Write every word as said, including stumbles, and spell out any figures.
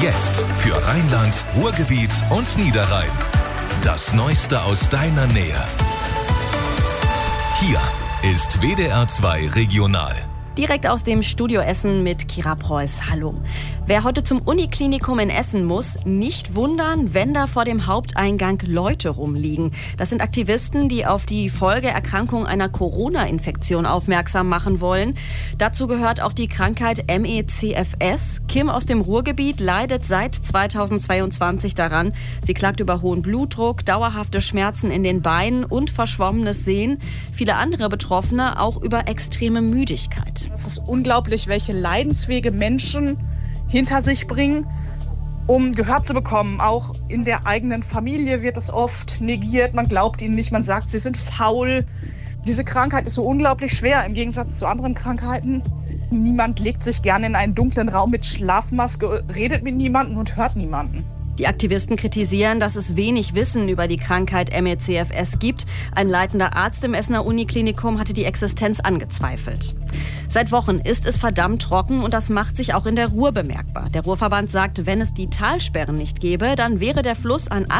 Jetzt für Rheinland, Ruhrgebiet und Niederrhein. Das Neueste aus deiner Nähe. Hier ist W D R zwei Regional. Direkt aus dem Studio Essen mit Kira Preuß. Hallo. Wer heute zum Uniklinikum in Essen muss, nicht wundern, wenn da vor dem Haupteingang Leute rumliegen. Das sind Aktivisten, die auf die Folgeerkrankung einer Corona-Infektion aufmerksam machen wollen. Dazu gehört auch die Krankheit M E C F S. Kim aus dem Ruhrgebiet leidet seit zweitausendzweiundzwanzig daran. Sie klagt über hohen Blutdruck, dauerhafte Schmerzen in den Beinen und verschwommenes Sehen. Viele andere Betroffene auch über extreme Müdigkeit. Es ist unglaublich, welche Leidenswege Menschen hinter sich bringen, um Gehör zu bekommen. Auch in der eigenen Familie wird es oft negiert. Man glaubt ihnen nicht, man sagt, sie sind faul. Diese Krankheit ist so unglaublich schwer im Gegensatz zu anderen Krankheiten. Niemand legt sich gerne in einen dunklen Raum mit Schlafmaske, redet mit niemandem und hört niemanden. Die Aktivisten kritisieren, dass es wenig Wissen über die Krankheit M E C F S gibt. Ein leitender Arzt im Essener Uniklinikum hatte die Existenz angezweifelt. Seit Wochen ist es verdammt trocken und das macht sich auch in der Ruhr bemerkbar. Der Ruhrverband sagt, wenn es die Talsperren nicht gäbe, dann wäre der Fluss an